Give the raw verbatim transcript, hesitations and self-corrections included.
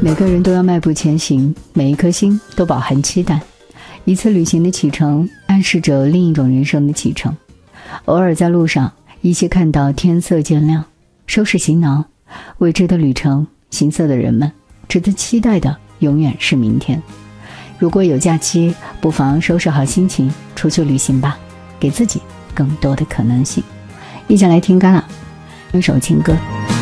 每个人都要迈步前行，每一颗心都饱含期待。一次旅行的启程，暗示着另一种人生的启程。偶尔在路上依稀看到天色渐亮，收拾行囊，未知的旅程，行色的人们，值得期待的永远是明天。如果有假期，不妨收拾好心情，出去旅行吧，给自己更多的可能性。一起来听歌了，一首情歌。